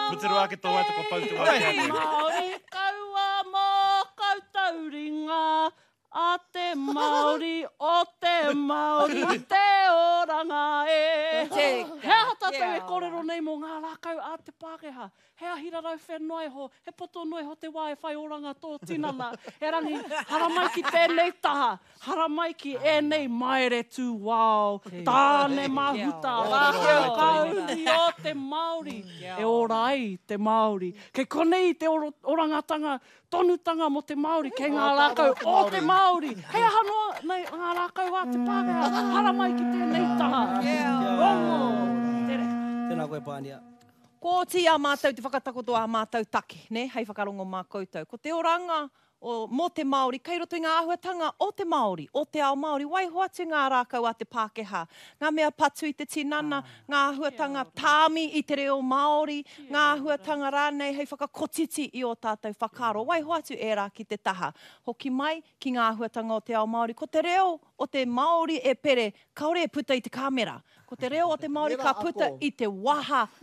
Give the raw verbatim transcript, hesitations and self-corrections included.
Mutiru ake tō wai toko pau te wai ake. Māori kaua mō kautauranga, a te Māori, o te Māori, te oranga e. Hea hata tau e kōrero nei mō ngā rākau a te Pākehā. Hea hira rau whenua ho, he poto noi ho te wā e whai oranga tō tinana. He rangi, hara mai ki tēnei taha, hara mai ki e nei maere tū wāo. Tāne mahuta, rākau kauri o te Māori. E ora ai te Māori. Kei konei te oro, orangatanga, tonutanga mo te Māori, kei ngā rākau o te Māori. Hea hanoa nei ngā rākau a te Pākehā, hara mai ki tēnei taha. Rongo! Tere. Tēnā koe Pānia. Ko ti a mātou te whakatakoto a mātou take, ne? Hei whakarongo mā koutou. Ko te oranga o mō te Māori, kei roto i ngā āhuatanga o te Māori, o te ao Māori, wai hoatu ngā rākau a te Pākehā. Ngā mea patu i te tinana, ngā āhuatanga tāmi i te reo Māori, ngā āhuatanga rānei hei whakakotiti i o tātou whakaro. Wai hoatu e rā ki te taha. Hoki mai ki ngā āhuatanga o te ao Māori. Ko te reo o te Māori e pere, kaore e puta i te kāmera. Ko te reo o te Māori ka puta i te waha